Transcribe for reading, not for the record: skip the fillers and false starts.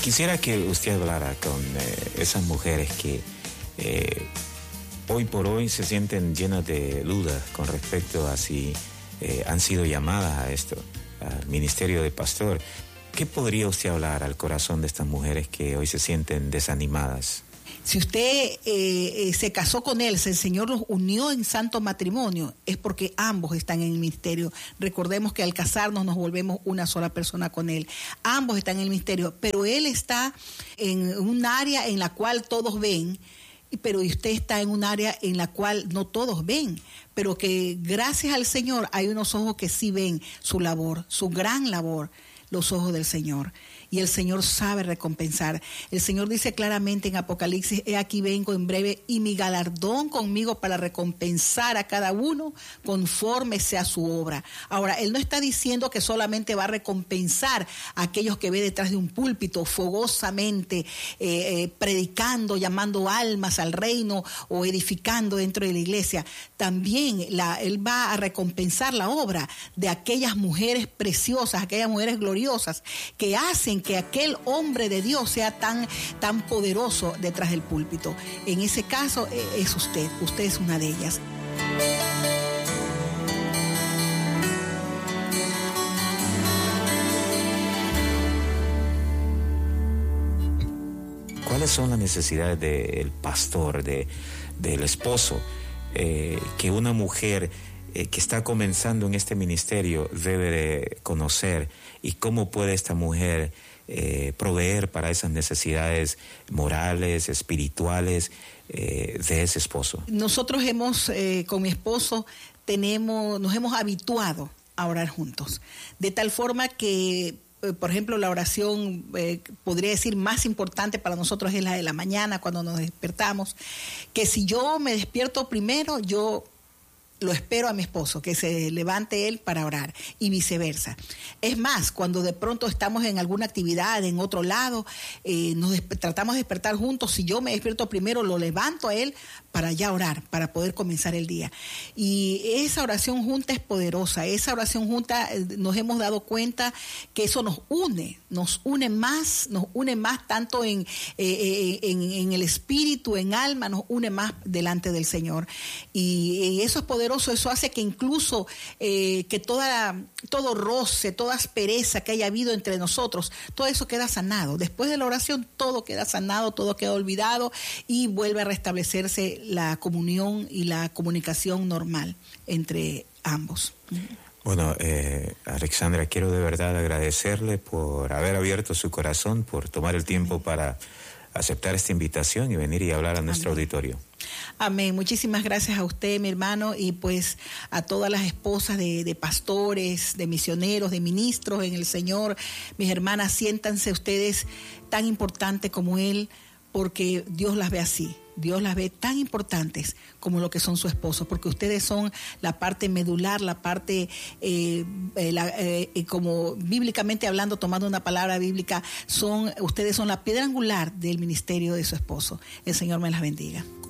Quisiera que usted hablara con esas mujeres que hoy por hoy se sienten llenas de dudas con respecto a si han sido llamadas a esto, al ministerio de pastor. ¿Qué podría usted hablar al corazón de estas mujeres que hoy se sienten desanimadas? Si usted se casó con él, si el Señor los unió en santo matrimonio, es porque ambos están en el ministerio. Recordemos que al casarnos nos volvemos una sola persona con él. Ambos están en el ministerio, pero él está en un área en la cual todos ven, pero usted está en un área en la cual no todos ven, pero que gracias al Señor hay unos ojos que sí ven su labor, su gran labor, los ojos del Señor. Y el Señor sabe recompensar. El Señor dice claramente en Apocalipsis: he aquí vengo en breve y mi galardón conmigo para recompensar a cada uno conforme sea su obra. Ahora, Él no está diciendo que solamente va a recompensar a aquellos que ve detrás de un púlpito fogosamente, predicando, llamando almas al reino o edificando dentro de la iglesia. También Él va a recompensar la obra de aquellas mujeres preciosas, aquellas mujeres gloriosas que hacen que aquel hombre de Dios sea tan poderoso detrás del púlpito. En ese caso es usted es una de ellas. ¿Cuáles son las necesidades del pastor, del esposo, que una mujer que está comenzando en este ministerio debe de conocer, y cómo puede esta mujer proveer para esas necesidades morales, espirituales de ese esposo? Nosotros con mi esposo nos hemos habituado a orar juntos, de tal forma que, por ejemplo, la oración, podría decir, más importante para nosotros es la de la mañana, cuando nos despertamos, que si yo me despierto primero, yo lo espero a mi esposo, que se levante él para orar, y viceversa. Es más, cuando de pronto estamos en alguna actividad en otro lado, tratamos de despertar juntos. Si yo me despierto primero, lo levanto a él para ya orar, para poder comenzar el día. Y esa oración junta es poderosa. Esa oración junta, nos hemos dado cuenta que eso nos une más tanto en el espíritu, en alma, nos une más delante del Señor. Y eso es poderoso. Eso hace que incluso que todo roce, toda aspereza que haya habido entre nosotros, todo eso queda sanado. Después de la oración todo queda sanado, todo queda olvidado, y vuelve a restablecerse la comunión y la comunicación normal entre ambos. Bueno, Alexandra, quiero de verdad agradecerle por haber abierto su corazón, por tomar el tiempo para aceptar esta invitación y venir y hablar a nuestro auditorio. Amén. Muchísimas gracias a usted, mi hermano, y pues a todas las esposas de pastores, de misioneros, de ministros en el Señor. Mis hermanas, siéntanse ustedes tan importantes como Él, porque Dios las ve así. Dios las ve tan importantes como lo que son su esposo, porque ustedes son la parte medular, la parte, como bíblicamente hablando, tomando una palabra bíblica, ustedes son la piedra angular del ministerio de su esposo. El Señor me las bendiga.